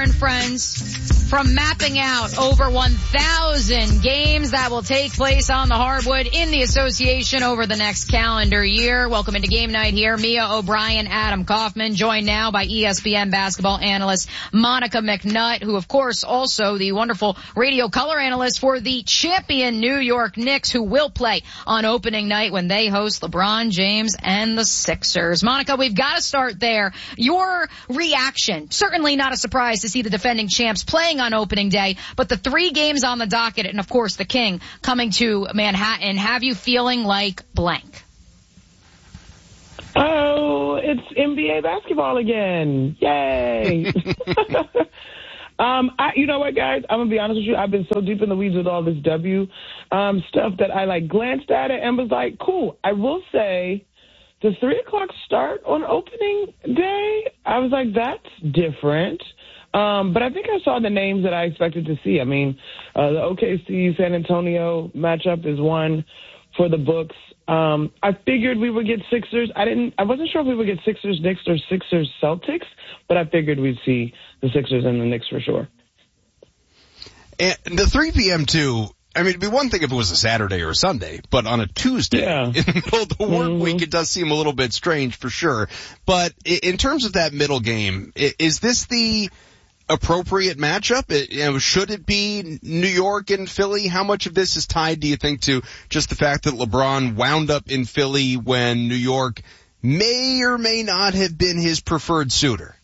and friends from mapping out over 1,000 games that will take place on the hardwood in the association over the next calendar year. Welcome into Game Night here. Mia O'Brien, Adam Kaufman, joined now by ESPN basketball analyst Monica McNutt, who of course also the wonderful radio color analyst for the champion New York Knicks, who will play on opening night when they host LeBron James and the Sixers. Monica, we've got to start there. Your reaction, certainly not a surprise to see the defending champs playing on opening day, but the 3 games on the docket and of course the King coming to Manhattan have you feeling like blank? Oh, it's NBA basketball again. Yay. You know what, guys? I'm going to be honest with you. I've been so deep in the weeds with all this W stuff that I glanced at it and was like, cool. I will say the 3 o'clock start on opening day, I was like, that's different. But I think I saw the names that I expected to see. I mean, the OKC San Antonio matchup is one for the books. I figured we would get Sixers. I wasn't sure if we would get Sixers Knicks or Sixers Celtics, but I figured we'd see the Sixers and the Knicks for sure. And the 3 p.m. too, I mean, it'd be one thing if it was a Saturday or a Sunday, but on a Tuesday in the middle of the work week, it does seem a little bit strange for sure. But in terms of that middle game, is this the appropriate matchup? Should it be New York and Philly? How much of this is tied, do you think, to just the fact that LeBron wound up in Philly when New York may or may not have been his preferred suitor?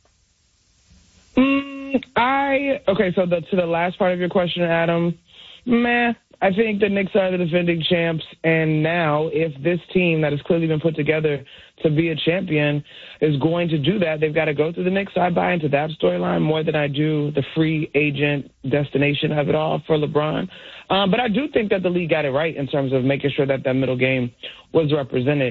So to the last part of your question, Adam, I think the Knicks are the defending champs, and now if this team that has clearly been put together to be a champion is going to do that, they've got to go through the Knicks. I buy into that storyline more than I do the free agent destination of it all for LeBron. But I do think that the league got it right in terms of making sure that middle game was represented.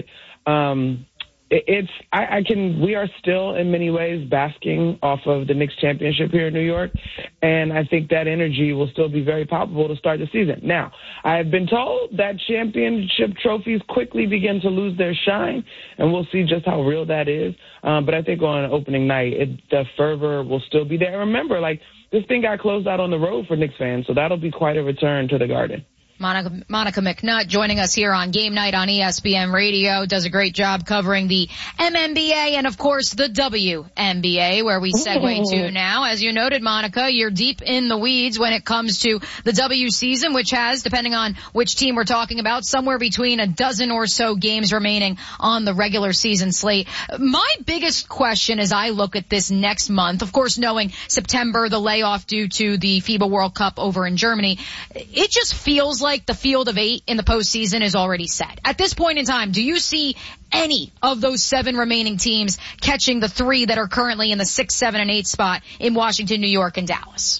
We are still in many ways basking off of the Knicks championship here in New York, and I think that energy will still be very palpable to start the season. Now, I have been told that championship trophies quickly begin to lose their shine, and we'll see just how real that is. But I think on opening night, the fervor will still be there. And remember, this thing got closed out on the road for Knicks fans, so that'll be quite a return to the Garden. Monica McNutt joining us here on Game Night on ESPN Radio, does a great job covering the MNBA and, of course, the WNBA, where we segue to now. As you noted, Monica, you're deep in the weeds when it comes to the W season, which has, depending on which team we're talking about, somewhere between a dozen or so games remaining on the regular season slate. My biggest question as I look at this next month, of course, knowing September, the layoff due to the FIBA World Cup over in Germany, it just feels like the field of 8 in the postseason is already set. At this point in time, do you see any of those 7 remaining teams catching the 3 that are currently in the 6, 7, and 8 spot in Washington, New York, and Dallas?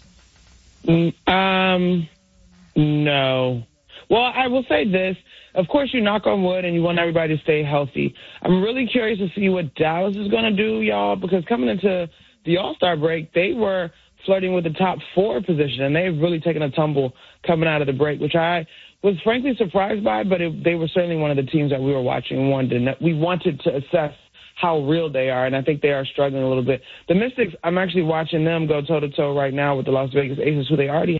No. Well, I will say this. Of course, you knock on wood and you want everybody to stay healthy. I'm really curious to see what Dallas is going to do, y'all, because coming into the All-Star break, they were flirting with the top 4 position, and they've really taken a tumble coming out of the break, which I was frankly surprised by, but they were certainly one of the teams that we were watching. We wanted to assess how real they are, and I think they are struggling a little bit. The Mystics, I'm actually watching them go toe-to-toe right now with the Las Vegas Aces, who they already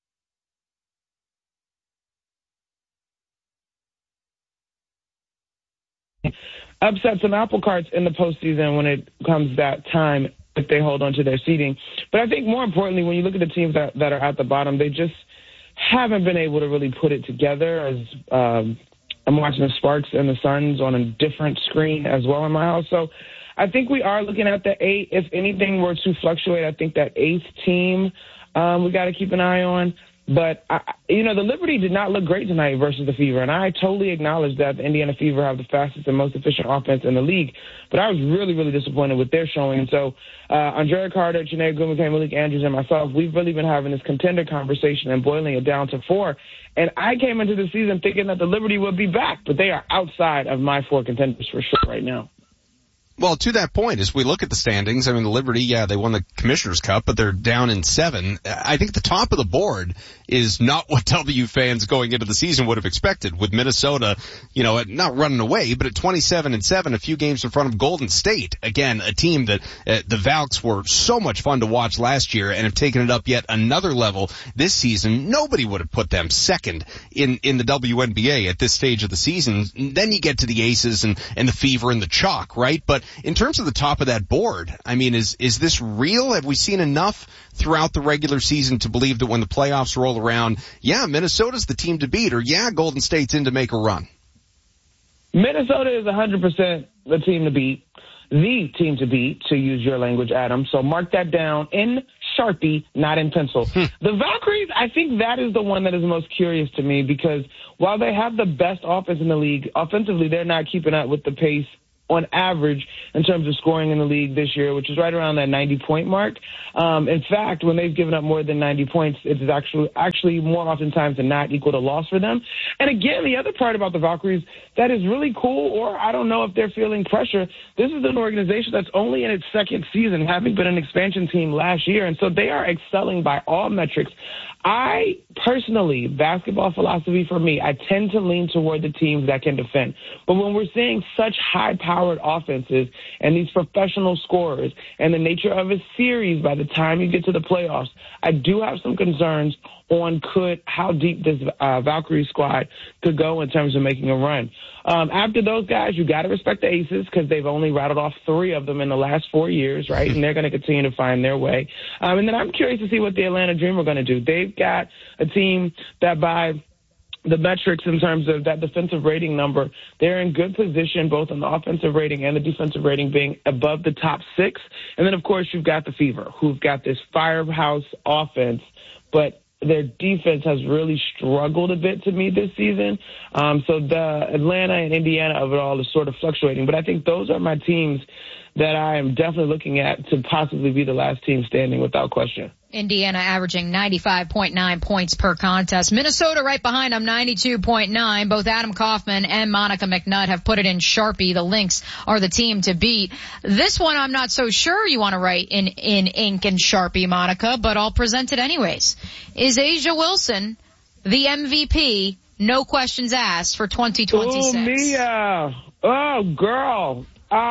upset some apple carts in the postseason when it comes that time if they hold on to their seeding. But I think more importantly, when you look at the teams that are at the bottom, they just haven't been able to really put it together. As I'm watching the Sparks and the Suns on a different screen as well in my house. So I think we are looking at the 8. If anything were to fluctuate, I think that 8th team we got to keep an eye on. But, the Liberty did not look great tonight versus the Fever, and I totally acknowledge that the Indiana Fever have the fastest and most efficient offense in the league, but I was really, really disappointed with their showing. And so Andrea Carter, Chiney Ogwumike, Malik Andrews, and myself, we've really been having this contender conversation and boiling it down to 4. And I came into the season thinking that the Liberty would be back, but they are outside of my 4 contenders for sure right now. Well, to that point, as we look at the standings, I mean, the Liberty, yeah, they won the Commissioner's Cup, but they're down in 7. I think the top of the board is not what W fans going into the season would have expected, with Minnesota, not running away, but at 27-7, a few games in front of Golden State. Again, a team that the Valks were so much fun to watch last year and have taken it up yet another level this season. Nobody would have put them second in the WNBA at this stage of the season. Then you get to the Aces and the Fever and the Chalk, right? But in terms of the top of that board, I mean, is this real? Have we seen enough throughout the regular season to believe that when the playoffs roll around, yeah, Minnesota's the team to beat, or yeah, Golden State's in to make a run? Minnesota is 100% the team to beat, to use your language, Adam. So mark that down in Sharpie, not in pencil. The Valkyries, I think that is the one that is most curious to me, because while they have the best offense in the league, offensively they're not keeping up with the pace on average in terms of scoring in the league this year, which is right around that 90-point mark. In fact, when they've given up more than 90 points, it is actually more oftentimes than not equal to loss for them. And again, the other part about the Valkyries that is really cool, or I don't know if they're feeling pressure, this is an organization that's only in its second season, having been an expansion team last year, and so they are excelling by all metrics. I personally, basketball philosophy for me, I tend to lean toward the teams that can defend. But when we're seeing such high-powered offenses and these professional scorers and the nature of a series by the time you get to the playoffs, I do have some concerns on how deep this Valkyrie squad could go in terms of making a run. After those guys, you got to respect the Aces, because they've only rattled off 3 of them in the last 4 years, right? And they're going to continue to find their way. And then I'm curious to see what the Atlanta Dream are going to do. They've got a team that, by the metrics in terms of that defensive rating number, they're in good position both on the offensive rating and the defensive rating being above the top 6. And then, of course, you've got the Fever, who've got this firehouse offense, but their defense has really struggled a bit to me this season. So the Atlanta and Indiana of it all is sort of fluctuating. But I think those are my teams that I am definitely looking at to possibly be the last team standing without question. Indiana averaging 95.9 points per contest. Minnesota right behind them, 92.9. Both Adam Kaufman and Monica McNutt have put it in Sharpie. The Lynx are the team to beat. This one I'm not so sure you want to write in ink and Sharpie, Monica, but I'll present it anyways. Is A'ja Wilson the MVP, no questions asked, for 2026? Oh, Mia. Oh, girl.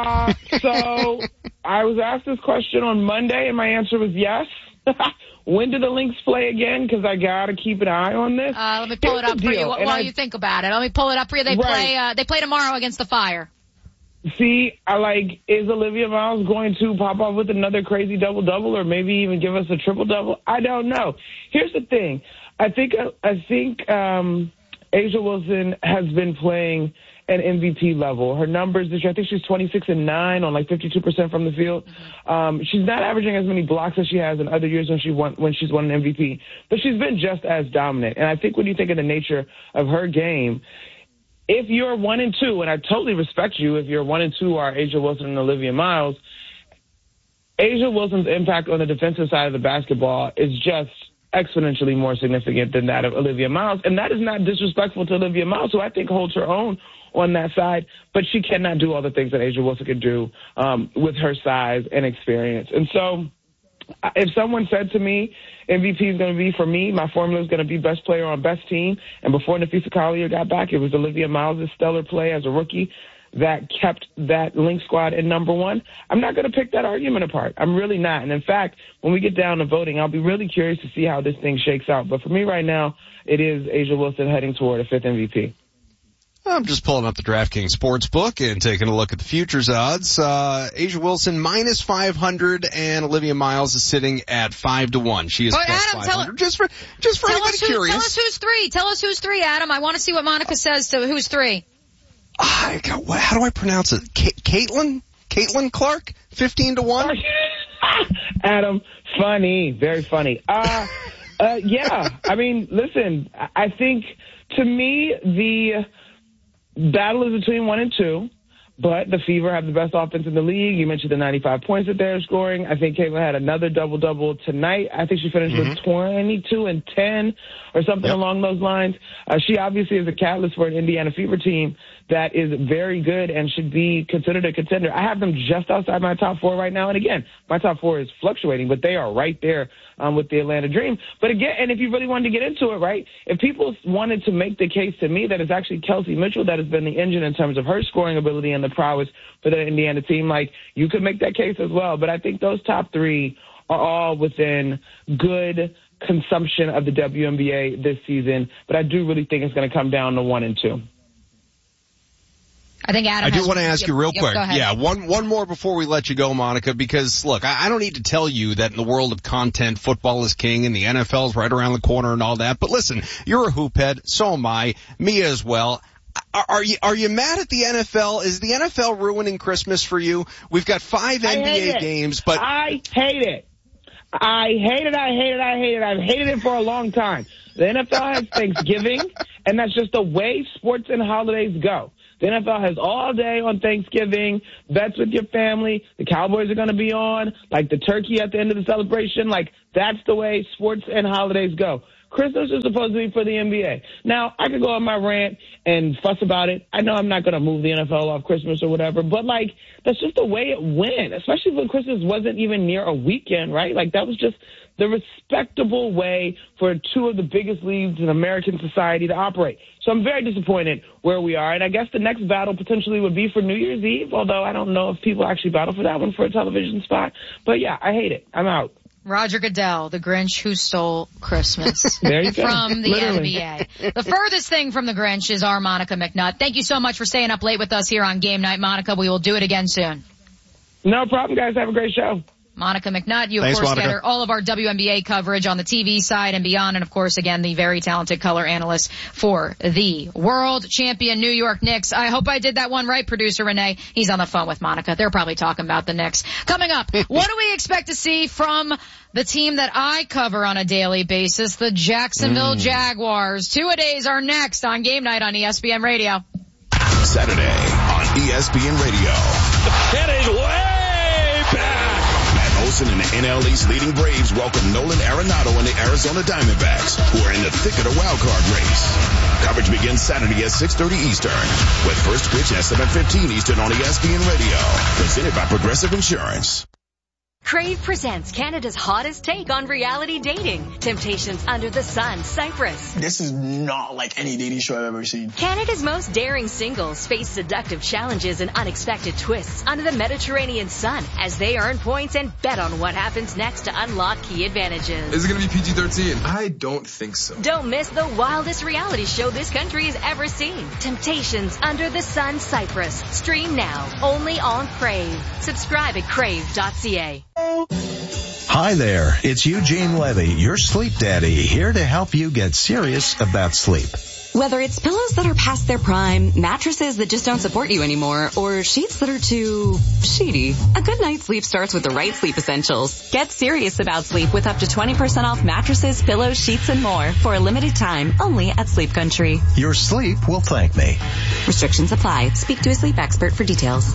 So I was asked this question on Monday, and my answer was yes. When do the Lynx play again? Because I got to keep an eye on this. Let me pull it up for you while you think about it. Let me pull it up for you. They play tomorrow against the Fire. See, is Olivia Miles going to pop off with another crazy double-double, or maybe even give us a triple-double? I don't know. Here's the thing. I think A'ja Wilson has been playing at MVP level. Her numbers this year, I think she's 26-9 on 52% from the field. She's not averaging as many blocks as she has in other years when she's won an MVP, but she's been just as dominant. And I think when you think of the nature of her game, if you're 1-2, and I totally respect you if you're 1-2 are A'ja Wilson and Olivia Miles, A'ja Wilson's impact on the defensive side of the basketball is just exponentially more significant than that of Olivia Miles. And that is not disrespectful to Olivia Miles, who I think holds her own on that side, but she cannot do all the things that A'ja Wilson could do with her size and experience. And so if someone said to me, MVP is going to be, for me, my formula is going to be best player on best team, and before Nafisa Collier got back, it was Olivia Miles' stellar play as a rookie that kept that Lynx squad in number 1, I'm not going to pick that argument apart. I'm really not. And in fact, when we get down to voting, I'll be really curious to see how this thing shakes out. But for me right now, it is A'ja Wilson heading toward a 5th MVP. I'm just pulling up the DraftKings Sportsbook and taking a look at the futures odds. A'ja Wilson minus 500, and Olivia Miles is sitting at 5-1. She is plus Adam, 500. Just for anybody curious. Tell us who's 3. Tell us who's 3, Adam. I want to see what Monica says to who's 3. How do I pronounce it? Caitlin Clark? 15-1? Adam, funny. Very funny. Yeah. I mean, listen, I think to me, the battle is between 1 and 2, but the Fever have the best offense in the league. You mentioned the 95 points that they're scoring. I think Caitlin had another double-double tonight. I think she finished with 22 and 10 or something along those lines. She obviously is a catalyst for an Indiana Fever team that is very good and should be considered a contender. I have them just outside my top 4 right now. And again, my top 4 is fluctuating, but they are right there with the Atlanta Dream. But again, and if you really wanted to get into it, right, if people wanted to make the case to me that it's actually Kelsey Mitchell that has been the engine in terms of her scoring ability and the prowess for the Indiana team, like, you could make that case as well. But I think those top 3 are all within good consumption of the WNBA this season. But I do really think it's going to come down to 1 and 2. I think Adam. I do want to ask you real quick. Go ahead. Yeah, one more before we let you go, Monica, because look, I don't need to tell you that in the world of content, football is king and the NFL is right around the corner and all that. But listen, you're a hoop head, so am I, Mia as well. Are you mad at the NFL? Is the NFL ruining Christmas for you? We've got 5 NBA games, but I hate it. I've hated it for a long time. The NFL has Thanksgiving, and that's just the way sports and holidays go. The NFL has all day on Thanksgiving, bets with your family. The Cowboys are going to be on, like the turkey at the end of the celebration. Like, that's the way sports and holidays go. Christmas is supposed to be for the NBA. Now, I could go on my rant and fuss about it. I know I'm not going to move the NFL off Christmas or whatever, but, like, that's just the way it went, especially when Christmas wasn't even near a weekend, right? Like, that was just the respectable way for 2 of the biggest leagues in American society to operate. So I'm very disappointed where we are, and I guess the next battle potentially would be for New Year's Eve, although I don't know if people actually battle for that one for a television spot. But, yeah, I hate it. I'm out. Roger Goodell, the Grinch who stole Christmas. There you go. From the Literally. NBA. The furthest thing from the Grinch is our Monica McNutt. Thank you so much for staying up late with us here on Game Night, Monica. We will do it again soon. No problem, guys. Have a great show. Monica McNutt, you, Thanks, of course, Monica. get her all of our WNBA coverage on the TV side and beyond. And, of course, again, the very talented color analyst for the world champion New York Knicks. I hope I did that one right, producer Renee. He's on the phone with Monica. They're probably talking about the Knicks. Coming up, what do we expect to see from the team that I cover on a daily basis, the Jacksonville Jaguars? 2-a-days are next on Game Night on ESPN Radio. Saturday on ESPN Radio. It is way back. Olsen and the NL East leading Braves welcome Nolan Arenado and the Arizona Diamondbacks, who are in the thick of the wild card race. Coverage begins Saturday at 6:30 Eastern, with first pitch at 7:15 Eastern on ESPN Radio. Presented by Progressive Insurance. Crave presents Canada's hottest take on reality dating. Temptations Under the Sun, Cyprus. This is not like any dating show I've ever seen. Canada's most daring singles face seductive challenges and unexpected twists under the Mediterranean sun as they earn points and bet on what happens next to unlock key advantages. Is it going to be PG-13? I don't think so. Don't miss the wildest reality show this country has ever seen. Temptations Under the Sun, Cyprus. Stream now, only on Crave. Subscribe at crave.ca. Hi there, it's Eugene Levy, your sleep daddy, here to help you get serious about sleep. Whether it's pillows that are past their prime, mattresses that just don't support you anymore, or sheets that are too sheety, a good night's sleep starts with the right sleep essentials. Get serious about sleep with up to 20% off mattresses, pillows, sheets, and more for a limited time only at Sleep Country. Your sleep will thank me. Restrictions apply. Speak to a sleep expert for details.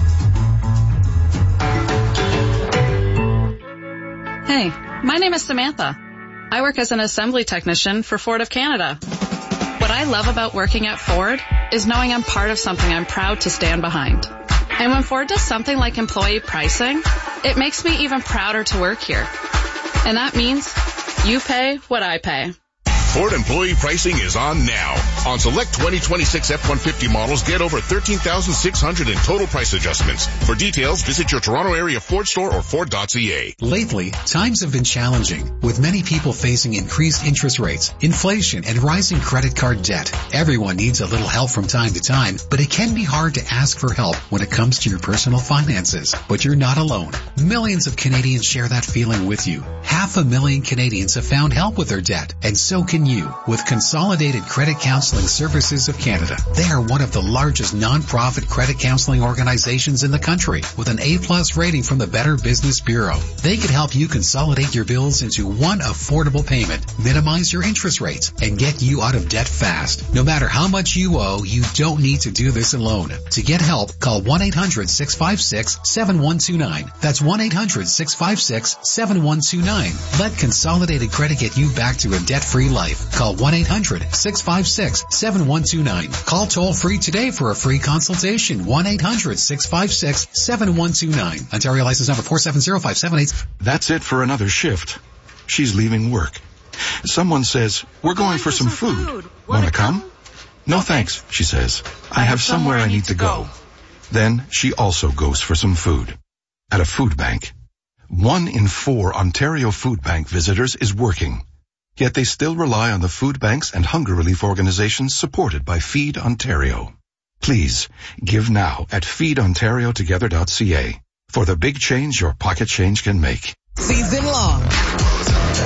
Hey, my name is Samantha. I work as an assembly technician for Ford of Canada. What I love about working at Ford is knowing I'm part of something I'm proud to stand behind. And when Ford does something like employee pricing, it makes me even prouder to work here. And that means you pay what I pay. Ford employee pricing is on now. On select 2026 F-150 models, get over $13,600 in total price adjustments. For details, visit your Toronto area Ford store or Ford.ca. Lately, times have been challenging, with many people facing increased interest rates, inflation, and rising credit card debt. Everyone needs a little help from time to time, but it can be hard to ask for help when it comes to your personal finances. But you're not alone. Millions of Canadians share that feeling with you. 500,000 Canadians have found help with their debt, and so can you with Consolidated Credit Counseling Services of Canada. They are one of the largest non-profit credit counseling organizations in the country with an A+ rating from the Better Business Bureau. They can help you consolidate your bills into one affordable payment, minimize your interest rates, and get you out of debt fast. No matter how much you owe, you don't need to do this alone. To get help, call 1-800-656-7129. That's 1-800-656-7129. Let Consolidated Credit get you back to a debt-free life. Call 1-800-656-7129. 800-656-7129. Call toll free today for a free consultation. 1-800-656-7129. Ontario license number 470578. That's it for another shift. She's leaving work. Someone says, we're going for some food. Want to come? No thanks, she says. I have somewhere I need to go. Then she also goes for some food. At a food bank. 1 in 4 Ontario Food Bank visitors is working. Yet they still rely on the food banks and hunger relief organizations supported by Feed Ontario. Please, give now at feedontariotogether.ca for the big change your pocket change can make. Season long,